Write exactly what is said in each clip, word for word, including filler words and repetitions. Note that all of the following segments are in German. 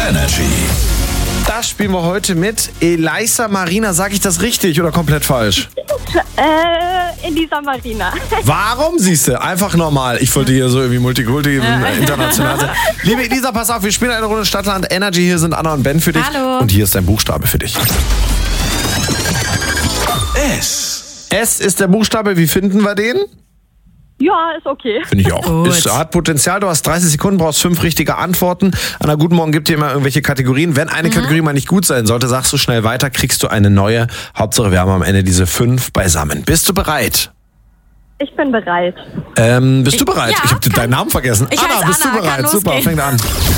Energy. Das spielen wir heute mit Elisa Marina. Sag ich das richtig oder komplett falsch? Äh, Elisa Marina. Warum, siehst du? Einfach normal. Ich wollte hier so irgendwie Multikulti ja. international sein. Liebe Elisa, pass auf, wir spielen eine Runde Stadtland Energy. Hier sind Anna und Ben für dich. Hallo. Und hier ist dein Buchstabe für dich. S. S ist der Buchstabe. Wie finden wir den? Ja, ist okay. Finde ich auch. Gut. Ist, hat Potenzial. Du hast dreißig Sekunden, brauchst fünf richtige Antworten. Anna, guten Morgen, gibt dir immer irgendwelche Kategorien. Wenn eine mhm. Kategorie mal nicht gut sein sollte, sagst du schnell weiter, kriegst du eine neue. Hauptsache, wir haben am Ende diese fünf beisammen. Bist du bereit? Ich bin bereit. Ähm, bist du bereit? Ja, ich habe deinen Namen vergessen. Ich Anna, heiße bist Anna, du bereit? kann Super, losgehen. fängt an.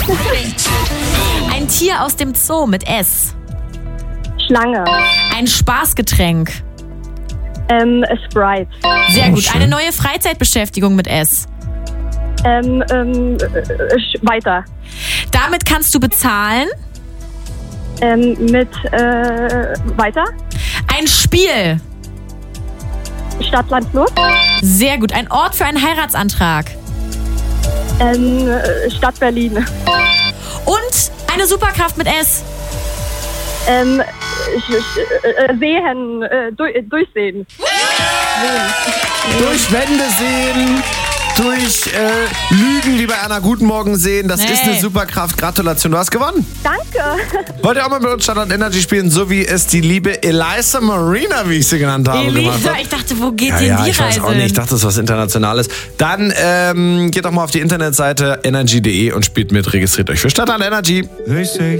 Ein Tier aus dem Zoo mit S. Schlange. Ein Spaßgetränk. Ähm, Sprite. Sehr Oh, gut. schön. Eine neue Freizeitbeschäftigung mit S. Ähm, ähm, äh, sch- weiter. Damit kannst du bezahlen. Ähm, mit, äh, weiter. Ein Spiel. Stadt, Land, Fluss. Sehr gut. Ein Ort für einen Heiratsantrag. Ähm, äh, Stadt Berlin. Und eine Superkraft mit S. Ähm, sch- sch- äh, sehen, äh, durch, durchsehen. Durch Wände sehen, durch äh, Lügen, wie bei Anna Guten Morgen sehen. Das Nee. ist eine Superkraft. Gratulation, du hast gewonnen. Danke. Wollt ihr auch mal mit uns Stadtland Energy spielen, so wie es die liebe Elisa Marina, wie ich sie genannt habe, gemacht Elisa, hat? ich dachte, wo geht Ja, denn ja, die ich Reise weiß auch nicht. Ich hin? dachte, das ist was Internationales. Dann ähm, geht doch mal auf die Internetseite energy punkt de und spielt mit. Registriert euch für Stadtland Energy. They say